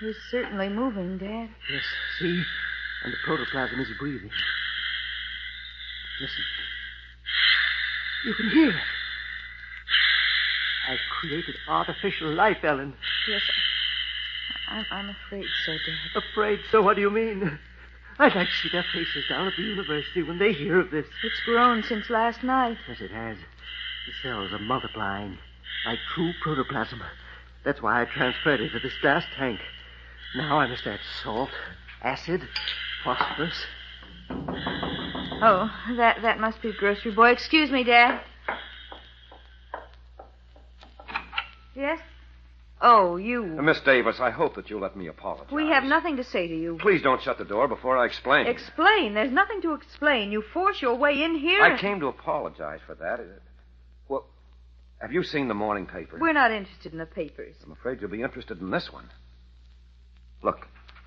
He's certainly moving, Dad. Yes, see? And the protoplasm is breathing. Listen. You can hear it. I created artificial life, Ellen. Yes, I'm afraid so, Dad. Afraid? So what do you mean? I'd like to see their faces down at the university when they hear of this. It's grown since last night. Yes, it has. The cells are multiplying like true protoplasm. That's why I transferred it to this glass tank. Now I must add salt, acid, phosphorus. Oh, that must be the grocery boy. Excuse me, Dad. Yes? Oh, you. Miss Davis, I hope that you'll let me apologize. We have nothing to say to you. Please don't shut the door before I explain. Explain? There's nothing to explain. You force your way in here. I came to apologize for that. Well, have you seen the morning paper? We're not interested in the papers. I'm afraid you'll be interested in this one. Look.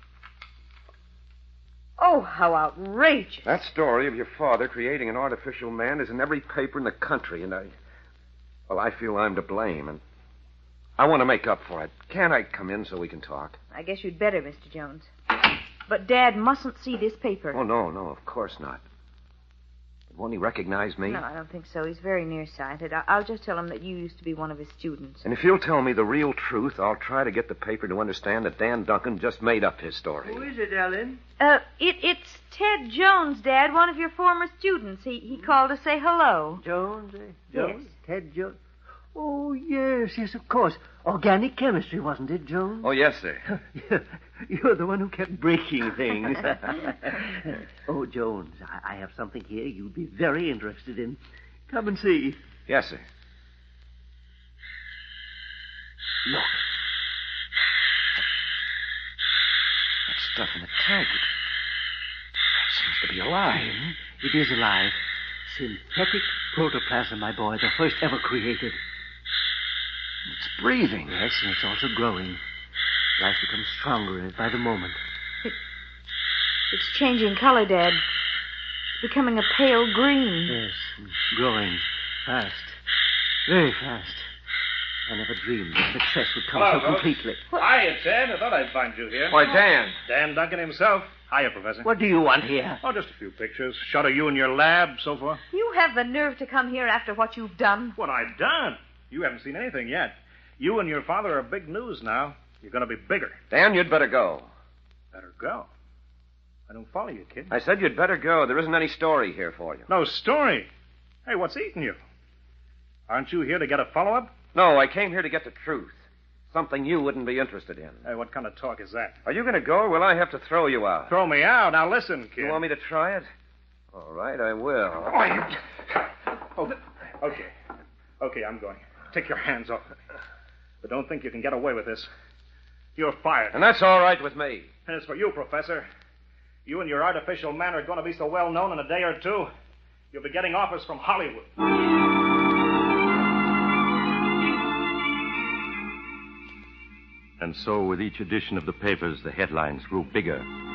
Oh, how outrageous. That story of your father creating an artificial man is in every paper in the country, and I feel I'm to blame, and I want to make up for it. Can't I come in so we can talk? I guess you'd better, Mr. Jones. But Dad mustn't see this paper. Oh, no, of course not. Won't he recognize me? No, I don't think so. He's very nearsighted. I'll just tell him that you used to be one of his students. And if you'll tell me the real truth, I'll try to get the paper to understand that Dan Duncan just made up his story. Who is it, Ellen? It's Ted Jones, Dad, one of your former students. He called to say hello. Jones, Jones? Yes. Ted Jones? Oh, yes, of course. Organic chemistry, wasn't it, Jones? Oh, yes, sir. You're the one who kept breaking things. Oh, Jones, I have something here you'd be very interested in. Come and see. Yes, sir. Look. That stuff in the tank, it seems to be alive. It is alive. Synthetic protoplasm, my boy, the first ever created. It's breathing. Yes, and it's also growing. Life becomes stronger in it by the moment. It's changing color, Dad. It's becoming a pale green. Yes, and growing fast. Very fast. I never dreamed that success would come so completely. Hiya, Ted. I thought I'd find you here. Why, Dan. Dan Duncan himself. Hiya, Professor. What do you want here? Oh, just a few pictures. Shot of you in your lab, so forth. You have the nerve to come here after what you've done. What I've done? You haven't seen anything yet. You and your father are big news now. You're going to be bigger. Dan, you'd better go. Better go. I don't follow you, kid. I said you'd better go. There isn't any story here for you. No story? Hey, what's eating you? Aren't you here to get a follow-up? No, I came here to get the truth. Something you wouldn't be interested in. Hey, what kind of talk is that? Are you going to go, or will I have to throw you out? Throw me out. Now listen, kid. You want me to try it? All right, I will. Oh, okay, I'm going. Take your hands off me. But don't think you can get away with this. You're fired. And that's all right with me. And as for you, Professor, you and your artificial man are going to be so well known in a day or two, you'll be getting offers from Hollywood. And so, with each edition of the papers, the headlines grew bigger